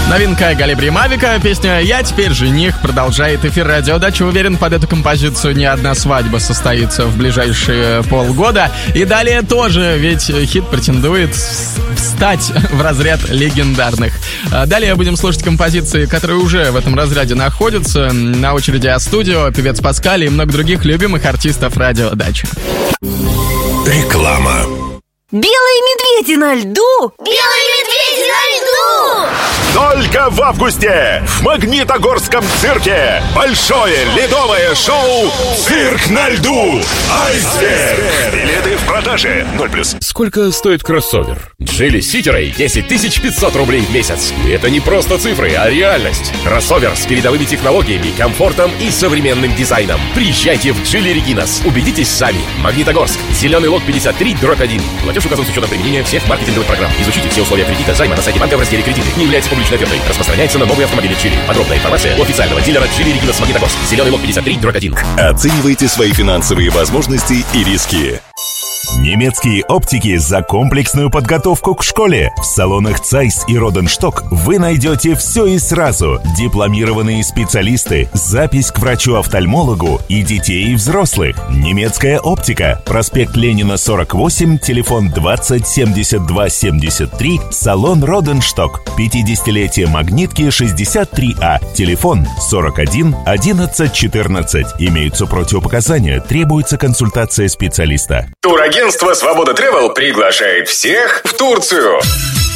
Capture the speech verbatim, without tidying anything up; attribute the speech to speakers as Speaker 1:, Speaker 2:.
Speaker 1: Новинка Галибри Мавика, песня «Я теперь жених» продолжает эфир радиодачи. Уверен, под эту композицию не одна свадьба состоится в ближайшие полгода. И далее тоже, ведь хит претендует встать в разряд легендарных. Далее будем слушать композиции, которые уже в этом разряде находятся. На очереди А-студио, певец Паскаль и много других любимых артистов радиодачи.
Speaker 2: Реклама.
Speaker 3: Белые медведи на льду!
Speaker 4: Белые медведи на льду!
Speaker 2: Только в августе в Магнитогорском цирке большое ледовое шоу «Цирк на льду». Айсберг. Билеты в продаже. ноль плюс.
Speaker 5: Сколько стоит кроссовер? Джили Ситерей десять тысяч пятьсот рублей в месяц. И это не просто цифры, а реальность. Кроссовер с передовыми технологиями, комфортом и современным дизайном. Приезжайте в Джили Регинас. Убедитесь сами. Магнитогорск. Зеленый лог пятьдесят три дробь один. Платеж указан с учетом применения всех маркетинговых программ. Изучите все условия кредита, займа на сайте банка в разделе «Кредиты». Не является публичной офертой. Распространяется на новые автомобили Джили. Подробная информация у официального дилера Джили Регинас Магнитогорск. Зеленый лог пятьдесят три дробь один.
Speaker 6: Оценивайте свои финансовые возможности и риски. Немецкие оптики за комплексную подготовку к школе. В салонах Zeiss и Rodenstock вы найдете все и сразу. Дипломированные специалисты, запись к врачу-офтальмологу и детей и взрослых. Немецкая оптика. Проспект Ленина, сорок восемь, телефон двадцать семьдесят два семьдесят три, салон Rodenstock. пятидесятилетие магнитки шестьдесят три А, телефон сорок один одиннадцать четырнадцать. Имеются противопоказания, требуется консультация специалиста.
Speaker 7: Турагентство «Свобода Тревел» приглашает всех в Турцию.